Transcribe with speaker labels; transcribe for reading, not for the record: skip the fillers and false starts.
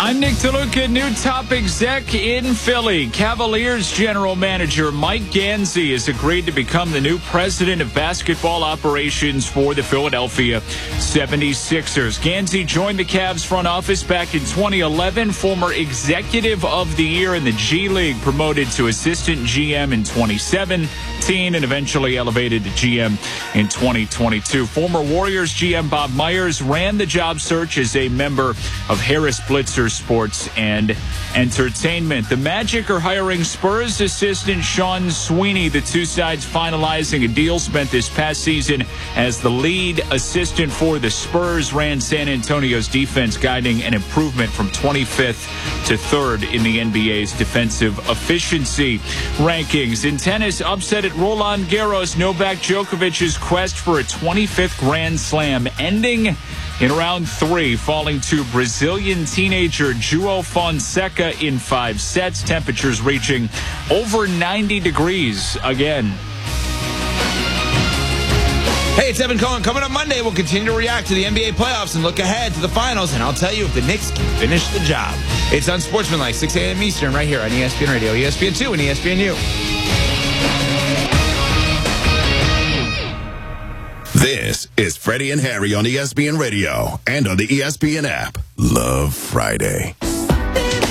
Speaker 1: I'm Nick DeLuca, new top exec in Philly. Cavaliers general manager Mike Gansey has agreed to become the new president of basketball operations for the Philadelphia 76ers. Gansey joined the Cavs front office back in 2011, former executive of the year in the G League, promoted to assistant GM in 2017, and eventually elevated to GM in 2022. Former Warriors GM Bob Myers ran the job search as a member of Harris Blitzer Sports and Entertainment. The Magic are hiring Spurs assistant Sean Sweeney. The two sides finalizing a deal. Spent this past season as the lead assistant for the Spurs. Ran San Antonio's defense, guiding an improvement from 25th to 3rd in the NBA's defensive efficiency rankings. In tennis, upset at Roland Garros, Novak Djokovic's quest for a 25th Grand Slam ending in round 3, falling to Brazilian teenager João Fonseca in 5 sets. Temperatures reaching over 90 degrees again.
Speaker 2: Hey, it's Evan Cohen. Coming up Monday, we'll continue to react to the NBA playoffs and look ahead to the finals, and I'll tell you if the Knicks can finish the job. It's Unsportsmanlike, 6 a.m. Eastern, right here on ESPN Radio, ESPN2, and ESPNU.
Speaker 3: This is Freddie and Harry on ESPN Radio and on the ESPN app. Love Friday.